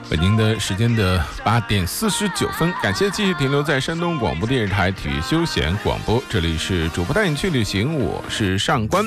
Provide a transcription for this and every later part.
北京的时间的8点49分，感谢继续停留在山东广播电视台体育休闲广播，这里是主播带你去旅行，我是上官。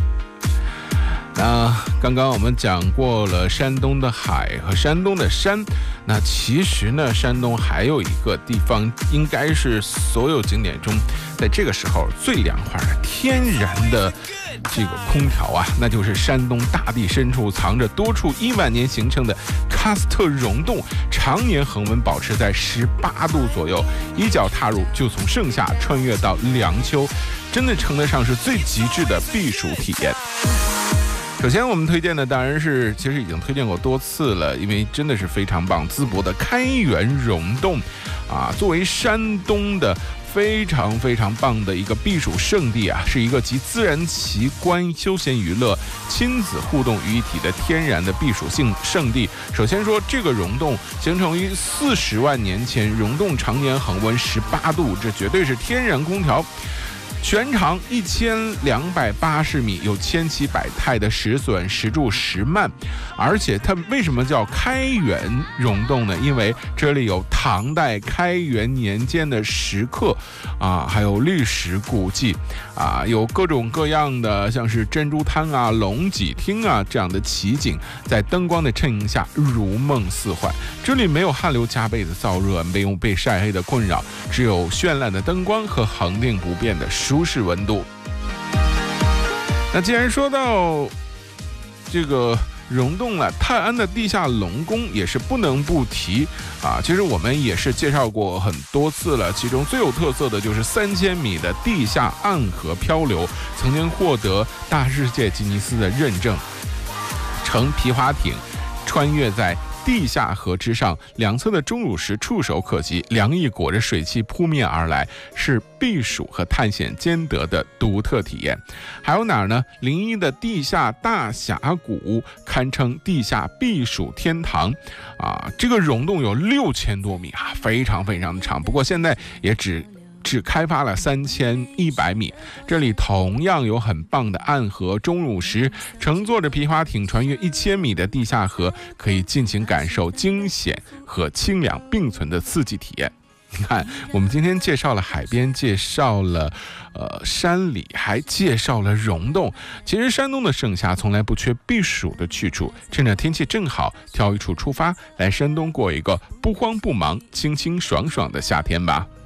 那刚刚我们讲过了山东的海和山东的山，那其实呢，山东还有一个地方应该是所有景点中在这个时候最凉快的天然的这个空调啊，那就是山东大地深处藏着多处1万年形成的喀斯特溶洞，常年恒温保持在18度左右，一脚踏入就从盛夏穿越到凉秋，真的称得上是最极致的避暑体验。首先我们推荐的当然是其实已经推荐过多次了，因为真的是非常棒，淄博的开元溶洞啊，作为山东的非常非常棒的一个避暑胜地啊，是一个集自然奇观、休闲娱乐、亲子互动于一体的天然的避暑性胜地。首先说，这个溶洞形成于40万年前，溶洞常年恒温18度，这绝对是天然空调。全长1280米，有千奇百态的石笋、石柱、石幔，而且它为什么叫开元溶洞呢？因为这里有唐代开元年间的石刻啊，还有绿石古迹啊，有各种各样的像是珍珠滩啊、龙脊厅啊这样的奇景，在灯光的衬映下如梦似幻。这里没有汗流浃背的燥热，没有被晒黑的困扰，只有绚烂的灯光和恒定不变的舒适温度。那既然说到这个溶洞了，泰安的地下龙宫也是不能不提啊。其实我们也是介绍过很多次了，其中最有特色的就是3000米的地下暗河漂流，曾经获得大世界吉尼斯的认证。乘皮划艇穿越在地下河之上，两侧的钟乳石触手可及，凉意裹着水汽扑面而来，是避暑和探险兼得的独特体验。还有哪儿呢？临沂的地下大峡谷堪称地下避暑天堂啊！这个溶洞有6000多米啊，非常非常的长。不过现在也只开发了3100米，这里同样有很棒的暗河钟乳石，乘坐着皮划艇穿越1000米的地下河，可以尽情感受惊险和清凉并存的刺激体验。你看，我们今天介绍了海边，介绍了山里，还介绍了溶洞。其实山东的盛夏从来不缺避暑的去处，趁着天气正好，挑一处出发，来山东过一个不慌不忙、清清爽爽的夏天吧。